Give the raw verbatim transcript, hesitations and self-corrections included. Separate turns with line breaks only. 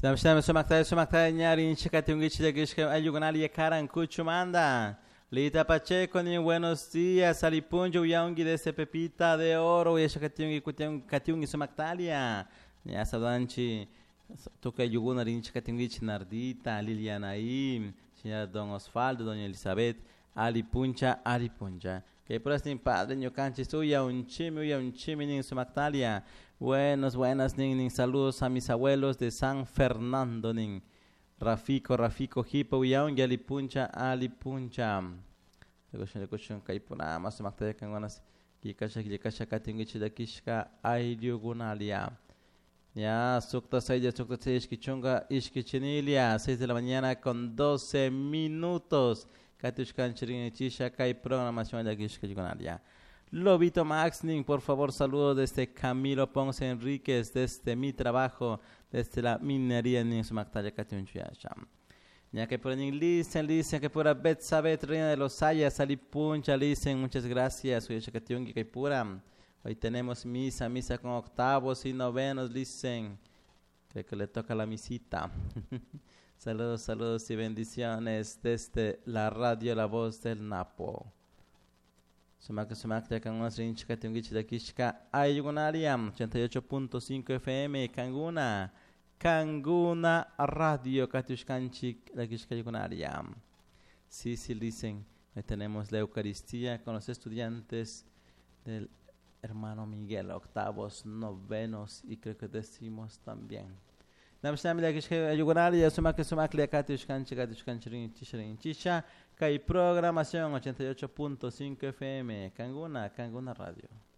Damsham sumakta sumakta nyari chikatungi chilagishka ayuganali karan kuchumanda. Lita Pacheco ni buenos días, alipunjo yaungi de ese pepita de oro y chakatungi katiungi sumaktalia. Ya sadanchi toca yuguna rin chikatungi chinardita, Liliana ahí, señora Don Osvaldo, doña Elizabeth, alipuncha, alipuncha. Que por este padre ño canchi suya un chimi, uya un chimi nin sumaktalia. Buenos, buenas, nin, nin, saludos a mis abuelos de San Fernando, nin. Rafico, Rafico, Hipo, Yaun, Yalipuncha, Alipuncha. Legoshon, legoshon, Kaipuna, Masumakta, Kanganas, Kikasha, Kikasha, Katingichi, the Kishka, Aidiugunalia. Ya, Sukta Saida, Sukta Seish, Kichunga, Ishkichinilia, seis de la mañana con doce minutos. Katushkan, Chirin, Chisha, Kai, programación de Kishkichigunalia. Lobito Maxning, por favor, saludo desde Camilo Ponce Enríquez, desde mi trabajo, desde la minería en Sumaktalia Katunchuyasham. Ya que por listen, listen, que pura Betsabet, reina de los Ayas, Alipuncha, listen, muchas gracias, Uyashakatungi, que pura. Hoy tenemos misa, misa con octavos y novenos, listen. Creo que le toca la misita. Saludos, saludos y bendiciones desde la radio La Voz del Napo. Sumak sumak ya kan unas rin chika tiungi chida kishka ayugunariam ochenta y ocho punto cinco F M Kanguna Kanguna Radio Katushkanchik la kishka ayugunariam. Sí, sí, dicen, hoy tenemos la Eucaristía con los estudiantes del hermano Miguel, octavos, novenos y creo que decimos también. Namsham la kishka ayugunaria sumak sumak la katushkanchik katushkanchirin chisharin chisha. Kai programación ochenta y ocho punto cinco F M, Kanguna, Kanguna Radio.